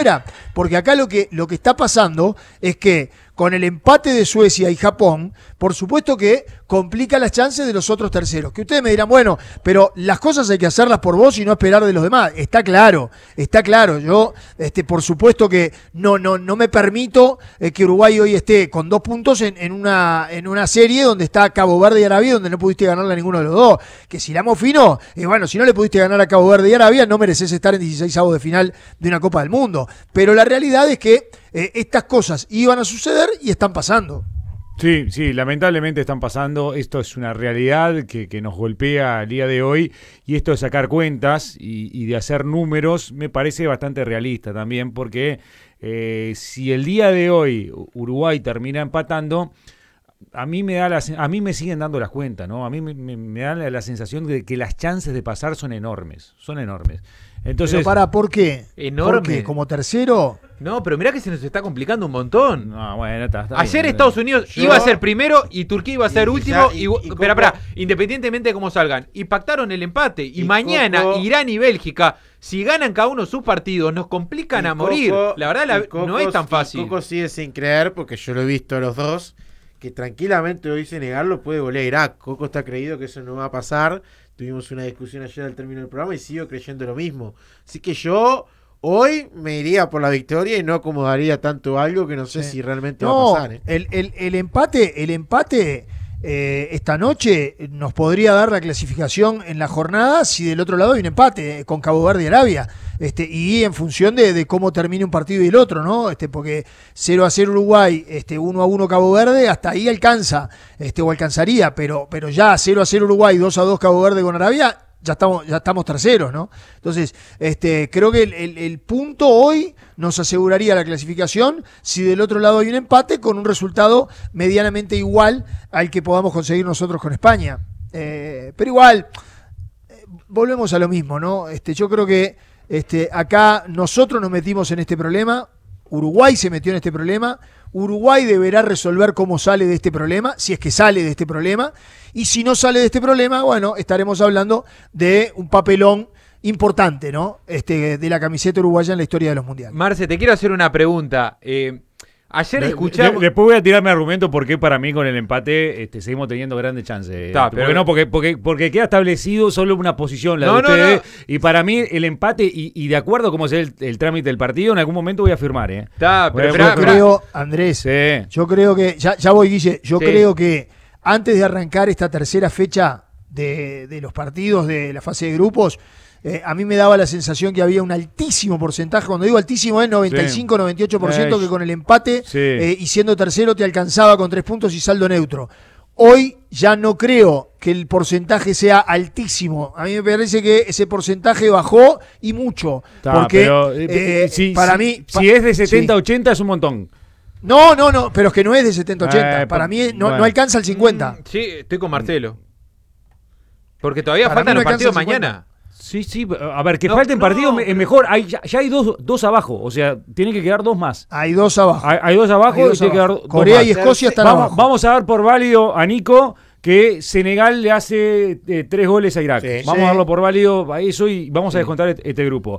tercera, porque acá lo que está pasando es que con el empate de Suecia y Japón, por supuesto que complica las chances de los otros terceros. Que ustedes me dirán, bueno, pero las cosas hay que hacerlas por vos y no esperar de los demás. Está claro. Yo, por supuesto que no me permito que Uruguay hoy esté con 2 puntos en una serie donde está Cabo Verde y Arabia, donde no pudiste ganarle a ninguno de los dos. Que si la amo fino, bueno, si no le pudiste ganar a Cabo Verde y Arabia, no mereces estar en 16avos de final de una Copa del Mundo. Pero la realidad es que estas cosas iban a suceder y están pasando. Sí, lamentablemente están pasando. Esto es una realidad que nos golpea el día de hoy, y esto de sacar cuentas y de hacer números me parece bastante realista también, porque si el día de hoy Uruguay termina empatando, a mí me siguen dando las cuentas, ¿no? A mí me da la sensación de que las chances de pasar son enormes. Entonces, pero ¿por qué? Enorme. ¿Por qué? ¿Como tercero? No, pero mirá que se nos está complicando un montón. No, bueno, está Ayer bien, Estados Unidos iba a ser primero y Turquía iba a ser último. Espera, independientemente de cómo salgan. Y pactaron el empate. Y mañana Coco, Irán y Bélgica, si ganan cada uno sus partidos, nos complican a morir. La verdad, no es tan fácil. Coco sigue sin creer, porque yo lo he visto a los dos, que tranquilamente hoy Senegal lo puede golear a Irak. Coco está creído que eso no va a pasar. Tuvimos una discusión ayer al término del programa y sigo creyendo lo mismo. Así que yo hoy me iría por la victoria y no acomodaría tanto algo que no sé si realmente va a pasar. El empate esta noche nos podría dar la clasificación en la jornada si del otro lado hay un empate con Cabo Verde y Arabia. Y en función de cómo termine un partido y el otro, ¿no? Porque 0-0 Uruguay, 1-1 Cabo Verde, hasta ahí alcanza, o alcanzaría, pero ya 0-0 Uruguay, 2-2 Cabo Verde con Arabia, ya estamos terceros, ¿no? Entonces, creo que el punto hoy nos aseguraría la clasificación si del otro lado hay un empate con un resultado medianamente igual al que podamos conseguir nosotros con España. Pero igual, volvemos a lo mismo, ¿no? Yo creo que acá nosotros nos metimos en este problema, Uruguay se metió en este problema, Uruguay deberá resolver cómo sale de este problema, si es que sale de este problema, y si no sale de este problema, bueno, estaremos hablando de un papelón importante, ¿no? De la camiseta uruguaya en la historia de los mundiales. Marce, te quiero hacer una pregunta. Ayer escuchamos... Después voy a tirarme argumento por qué para mí con el empate seguimos teniendo grandes chances. Porque queda establecido solo una posición, la de ustedes. No. Y para mí el empate, y de acuerdo a cómo es el trámite del partido, en algún momento voy a firmar. Creo, Andrés, yo creo que, ya voy, Guille, creo que antes de arrancar esta tercera fecha de los partidos de la fase de grupos, a mí me daba la sensación que había un altísimo porcentaje, cuando digo altísimo es 95-98%, que con el empate y siendo tercero te alcanzaba con 3 puntos y saldo neutro. Hoy ya no creo que el porcentaje sea altísimo. A mí me parece que ese porcentaje bajó y mucho. Porque para mí... Si es de 70-80 es un montón. No, pero es que no es de 70-80. Para mí no alcanza el 50. Sí, estoy con Marcelo. Porque todavía faltan los partidos mañana. Sí, a ver, que falten partidos es mejor. Ya hay dos abajo, o sea, tienen que quedar 2 más. Hay 2 abajo. Hay 2 abajo y tiene que quedar 2 Corea más. Y Escocia están abajo. Vamos a dar por válido a Nico que Senegal le hace 3 goles a Irak. Vamos a darlo por válido a eso y vamos a descontar este grupo.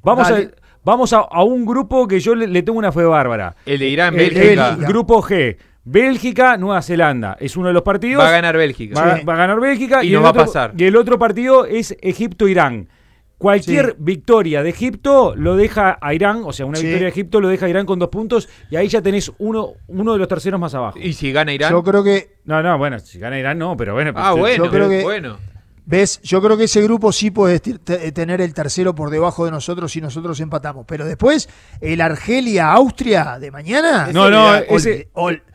Vamos a un grupo que yo le tengo una fe bárbara. El de Irán-Bélgica. Grupo G. Bélgica, Nueva Zelanda. Es uno de los partidos. Va a ganar Bélgica. Va a ganar Bélgica. Y no va a pasar. Y el otro partido es Egipto-Irán. Cualquier victoria de Egipto lo deja a Irán, o sea, una victoria de Egipto lo deja a Irán con 2 puntos y ahí ya tenés uno de los terceros más abajo. ¿Y si gana Irán? Yo creo que... No, bueno, si gana Irán no, pero bueno. Yo creo que... ¿Ves? Yo creo que ese grupo sí puede tener el tercero por debajo de nosotros si nosotros empatamos. Pero después, el Argelia-Austria de mañana... Ese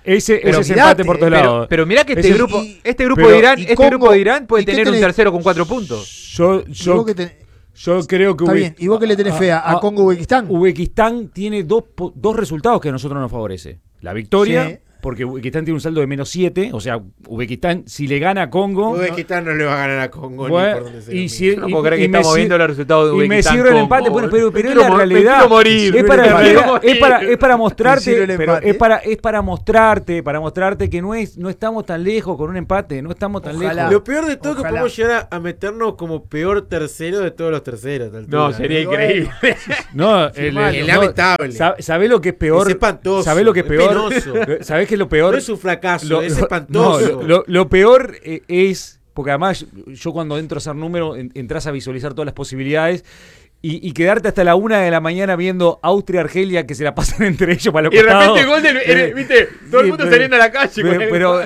es empate por todos lados. Pero mirá que este grupo de Irán puede tener un tercero con 4 puntos. Yo creo que... Está bien, ¿y vos que le tenés fe a Congo-Uzbekistán? Uzbekistán tiene dos resultados que a nosotros nos favorece. La victoria porque Uzbekistán tiene un saldo de -7, o sea, Uzbekistán, si le gana a Congo... Uzbekistán no le va a ganar a Congo Bueno, ni por donde se y lo si- mire. Yo no puedo creer que y me estamos si- viendo los resultados de Y me Uzbekistán. sirve el Congo. empate, bueno, pero Me es quiero la mo- me realidad. quiero morir. Es para, Me quiero realidad, morir. es para mostrarte, Sirve el pero empate. es para mostrarte que no estamos tan lejos con un empate, no estamos tan Ojalá. lejos. Lo peor de todo es que Ojalá. podemos llegar a meternos como peor tercero de todos los terceros. a esta No, altura, sería ¿no? increíble. No, Es lamentable. ¿Sabés lo que es peor? Es espantoso, ¿Sabés lo que es es peor? penoso. ¿Sabés qué es lo peor? No es un fracaso, Lo- es lo- espantoso. no, lo peor es, porque además yo cuando entro a hacer número, entras a visualizar todas las posibilidades y quedarte hasta la 1 de la mañana viendo Austria-Argelia que se la pasan entre ellos para los Y de costados. repente gol del, viste, todo el mundo Sí, saliendo a la calle. con el- pero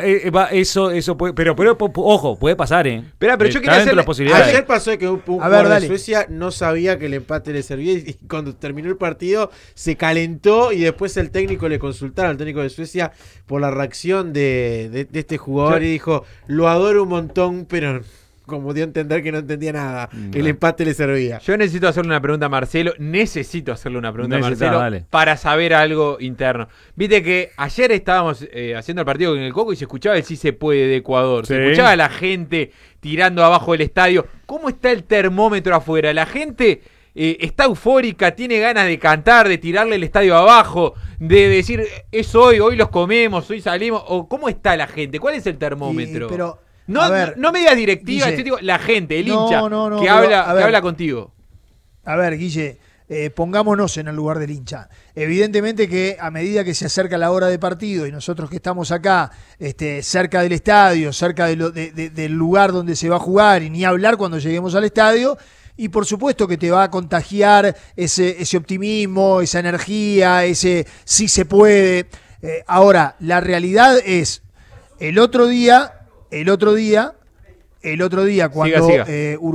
eso puede, pero ojo, puede pasar, Esperá, pero yo Está quería dentro de hacerle- las posibilidades. Ayer pasó que un A jugador ver, de dale. Suecia no sabía que el empate le servía y cuando terminó el partido se calentó y después el técnico le consultaron al técnico de Suecia por la reacción de este jugador Yo- y dijo, lo adoro un montón, pero como dio a entender que no entendía nada, el empate le servía. Yo necesito hacerle una pregunta a Marcelo. Necesito hacerle una pregunta a Necesitá, Marcelo dale. para saber algo interno. Viste que ayer estábamos haciendo el partido con el Coco y se escuchaba el sí se puede de Ecuador. Se Sí. escuchaba a la gente tirando abajo del estadio. ¿Cómo está el termómetro afuera? La gente está eufórica, tiene ganas de cantar, de tirarle el estadio abajo, de decir es hoy los comemos, hoy salimos. ¿O cómo está la gente? ¿Cuál es el termómetro? Pero, No, a ver, no me digas directiva, Guille. yo digo la gente, el No, hincha, no, que, pero, habla, a que ver. habla contigo. A ver, Guille, pongámonos en el lugar del hincha. Evidentemente que a medida que se acerca la hora de partido y nosotros que estamos acá, cerca del estadio, cerca del lugar donde se va a jugar, y ni hablar cuando lleguemos al estadio, y por supuesto que te va a contagiar ese optimismo, esa energía, ese sí se puede. Ahora, la realidad es, el otro día cuando Siga.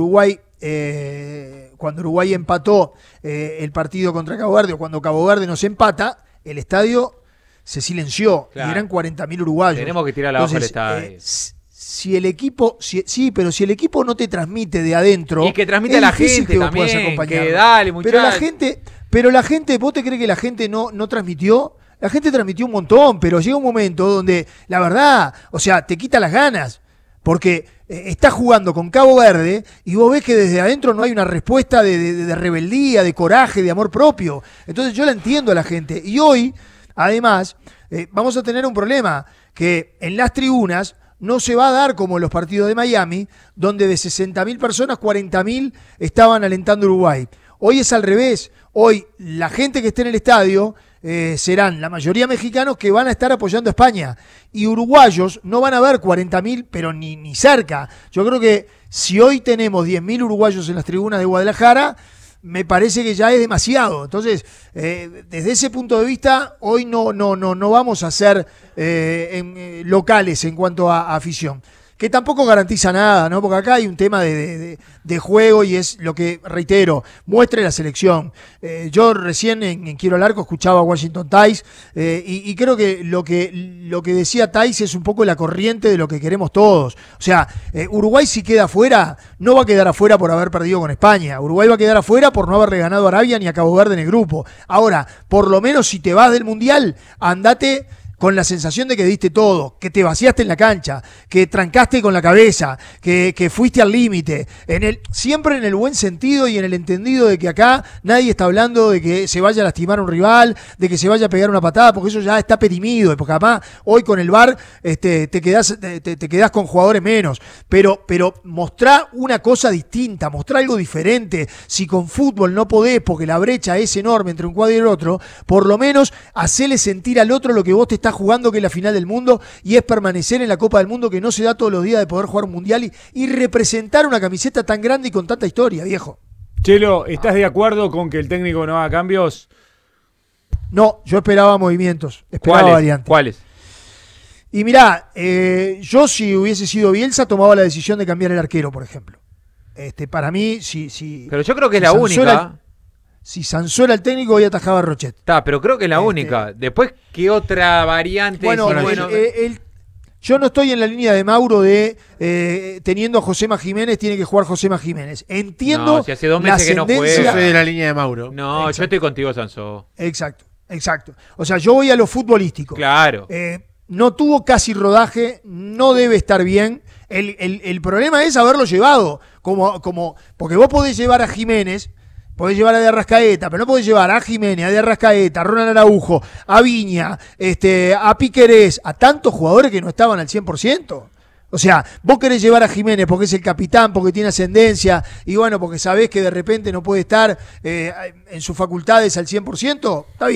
cuando Uruguay empató el partido contra Cabo Verde, o cuando Cabo Verde nos empata, el estadio se silenció, Claro. y eran 40.000 uruguayos. Tenemos que tirar abajo el Entonces, estadio. si el equipo, sí, pero si el equipo no te transmite de adentro, Y que transmite es a la difícil gente que vos puedas también, acompañarlo. que dale, muchachos. Pero la gente, ¿vos te crees que la gente no transmitió? La gente transmitió un montón, pero llega un momento donde, la verdad, o sea, te quita las ganas. Porque estás jugando con Cabo Verde y vos ves que desde adentro no hay una respuesta de rebeldía, de coraje, de amor propio. Entonces yo la entiendo a la gente. Y hoy, además, vamos a tener un problema, que en las tribunas no se va a dar como en los partidos de Miami, donde de 60.000 personas, 40.000 estaban alentando a Uruguay. Hoy es al revés. Hoy la gente que esté en el estadio serán la mayoría mexicanos que van a estar apoyando a España. Y uruguayos no van a ver 40.000, pero ni cerca. Yo creo que si hoy tenemos 10.000 uruguayos en las tribunas de Guadalajara, me parece que ya es demasiado. Entonces, desde ese punto de vista, hoy no vamos a ser locales en cuanto a afición. Que tampoco garantiza nada, ¿no? Porque acá hay un tema de juego y es lo que, reitero, muestre la selección. Yo recién en Quiero al Arco escuchaba a Washington Tice y creo que lo que decía Tice es un poco la corriente de lo que queremos todos. O sea, Uruguay si queda afuera, no va a quedar afuera por haber perdido con España. Uruguay va a quedar afuera por no haberle ganado a Arabia ni a Cabo Verde en el grupo. Ahora, por lo menos si te vas del Mundial, andate con la sensación de que diste todo, que te vaciaste en la cancha, que trancaste con la cabeza, que fuiste al límite, siempre en el buen sentido y en el entendido de que acá nadie está hablando de que se vaya a lastimar a un rival, de que se vaya a pegar una patada, porque eso ya está perimido, porque además hoy con el VAR te quedás con jugadores menos, pero mostrá una cosa distinta, mostrá algo diferente. Si con fútbol no podés, porque la brecha es enorme entre un cuadro y el otro, por lo menos hacele sentir al otro lo que vos te estás jugando, que es la final del mundo, y es permanecer en la Copa del Mundo, que no se da todos los días de poder jugar un mundial y representar una camiseta tan grande y con tanta historia, viejo. Chelo, ¿estás de acuerdo con que el técnico no haga cambios? No, yo esperaba movimientos, esperaba variantes. ¿Cuáles? Y mirá, yo si hubiese sido Bielsa tomaba la decisión de cambiar el arquero, por ejemplo. Para mí, si Pero yo creo que es la Sanzola- única. Si Sanzola el técnico, hoy atajaba a Rochet. Está, pero creo que es la única. Después, ¿qué otra variante? Bueno, yo no estoy en la línea de Mauro de teniendo a Josema Jiménez, tiene que jugar Josema Jiménez. Entiendo No, si hace 2 la meses que no ascendencia. Yo soy de la línea de Mauro. No, Exacto. yo estoy contigo, Sanso. Exacto. O sea, yo voy a lo futbolístico. Claro. no tuvo casi rodaje, no debe estar bien. El problema es haberlo llevado, porque vos podés llevar a Jiménez, podés llevar a De Arrascaeta, pero no podés llevar a Jiménez, a De Arrascaeta, a Ronald Araujo, a Viña, a Piquerés, a tantos jugadores que no estaban al 100%. O sea, vos querés llevar a Jiménez porque es el capitán, porque tiene ascendencia, y bueno, porque sabés que de repente no puede estar en sus facultades al 100%, está bien.